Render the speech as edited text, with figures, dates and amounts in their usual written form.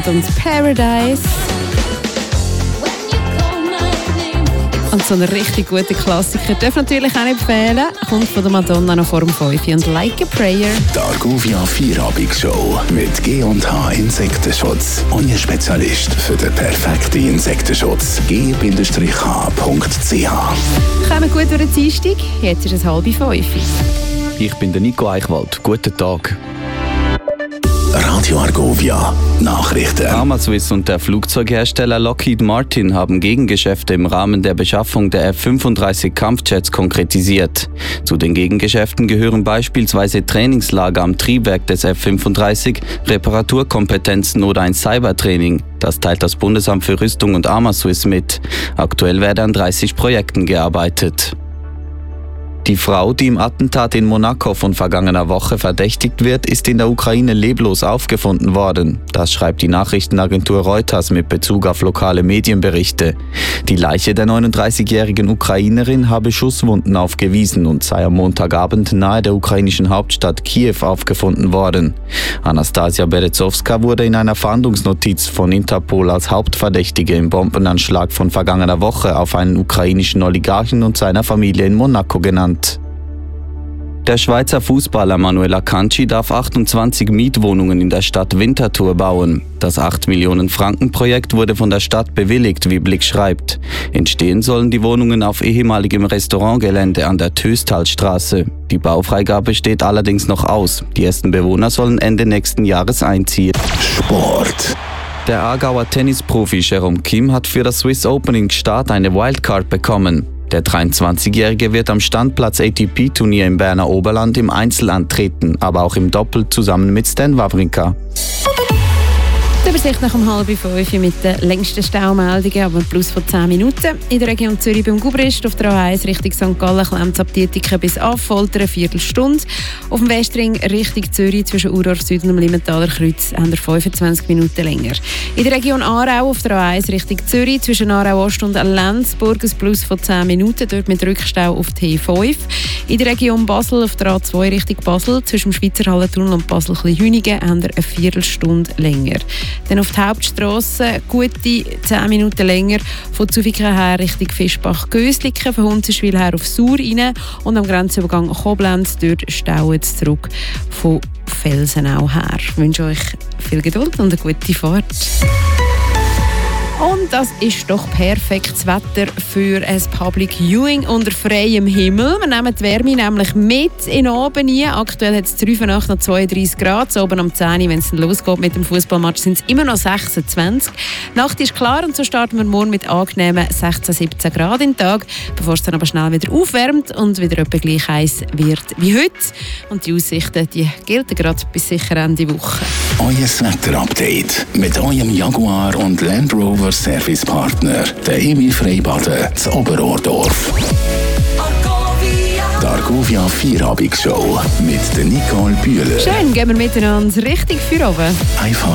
und Paradise. Und so ein richtig guter Klassiker darf natürlich auch nicht fehlen. Kommt von der Madonna noch vor dem 5 und Like a Prayer. Die Argovia Vierabend-Show mit G&H Insektenschutz. Euer Spezialist für den perfekten Insektenschutz. g-h.ch. Kommen gut durch den Dienstag. Jetzt ist es 4:30. Ich bin der Nico Eichwald. Guten Tag. Radio Argovia Nachrichten. Amaswiss und der Flugzeughersteller Lockheed Martin haben Gegengeschäfte im Rahmen der Beschaffung der F-35 Kampfjets konkretisiert. Zu den Gegengeschäften gehören beispielsweise Trainingslager am Triebwerk des F-35, Reparaturkompetenzen oder ein Cybertraining. Das teilt das Bundesamt für Rüstung und Amaswiss mit. Aktuell werde an 30 Projekten gearbeitet. Die Frau, die im Attentat in Monaco von vergangener Woche verdächtigt wird, ist in der Ukraine leblos aufgefunden worden. Das schreibt die Nachrichtenagentur Reuters mit Bezug auf lokale Medienberichte. Die Leiche der 39-jährigen Ukrainerin habe Schusswunden aufgewiesen und sei am Montagabend nahe der ukrainischen Hauptstadt Kiew aufgefunden worden. Anastasia Berezowska wurde in einer Fahndungsnotiz von Interpol als Hauptverdächtige im Bombenanschlag von vergangener Woche auf einen ukrainischen Oligarchen und seiner Familie in Monaco genannt. Der Schweizer Fußballer Manuel Akanji darf 28 Mietwohnungen in der Stadt Winterthur bauen. Das 8-Millionen-Franken-Projekt wurde von der Stadt bewilligt, wie Blick schreibt. Entstehen sollen die Wohnungen auf ehemaligem Restaurantgelände an der Töstalstraße. Die Baufreigabe steht allerdings noch aus. Die ersten Bewohner sollen Ende nächsten Jahres einziehen. Sport. Der Aargauer Tennisprofi Jerome Kim hat für das Swiss Open in Gstaad eine Wildcard bekommen. Der 23-Jährige wird am Standplatz ATP-Turnier im Berner Oberland im Einzel antreten, aber auch im Doppel zusammen mit Stan Wawrinka. Die Übersicht nach 4:30 mit den längsten Staumeldungen, aber plus von 10 Minuten. In der Region Zürich beim Gubrist auf der A1 Richtung St. Gallen klemmt es ab Dietiken bis Affolter eine Viertelstunde. Auf dem Westring Richtung Zürich zwischen Urorf Süden und dem Limmentaler Kreuz haben wir 25 Minuten länger. In der Region Aarau auf der A1 Richtung Zürich zwischen Aarau Ost und Lenzburg ein plus von 10 Minuten, dort mit Rückstau auf T5. In der Region Basel auf der A2 Richtung Basel zwischen dem Schweizer Hallentunnel und Basel-Hüningen haben wir eine Viertelstunde länger. Dann auf die Hauptstrasse gute 10 Minuten länger von Zuviken her Richtung Fischbach-Gösliken, von Hunzenschwil her auf Sur rein und am Grenzübergang Koblenz dort stauen sie zurück von Felsenau her. Ich wünsche euch viel Geduld und eine gute Fahrt. Und das ist doch perfektes Wetter für ein Public Viewing unter freiem Himmel. Wir nehmen die Wärme nämlich mit in den Abend rein. Aktuell hat es 3 Nacht noch 32 Grad. So oben am 10 Uhr, wenn es dann losgeht mit dem Fußballmatch, sind es immer noch 26. Die Nacht ist klar und so starten wir morgen mit angenehmen 16, 17 Grad im Tag, bevor es dann aber schnell wieder aufwärmt und wieder etwa gleich heiß wird wie heute. Und die Aussichten die gelten gerade bis sicher Ende Woche. Euer Wetterupdate mit eurem Jaguar und Land Rover Servicepartner, der Emil Freibaden zu Oberordorf. Die Argovia Vierabend-Show mit der Nicole Bühler. Schön, gehen wir miteinander richtig für oben. Einfach